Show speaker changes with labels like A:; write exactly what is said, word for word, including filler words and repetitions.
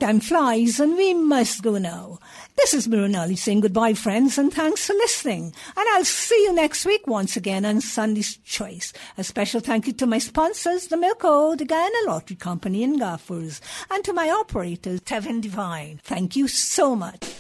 A: time flies and we must go now. This is Miranali saying goodbye, friends, and thanks for listening. And I'll see you next week once again on Sunday's Choice. A special thank you to my sponsors, the Milko, the Guyana Lottery Company in Gaffers, and to my operators, Tevin Divine. Thank you so much.